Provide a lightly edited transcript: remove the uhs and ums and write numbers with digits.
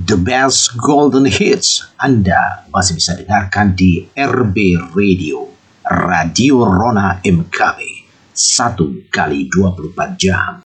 The best golden hits Anda masih bisa dengarkan di RB Radio, Radio Rona MKB, 1 kali 24 jam.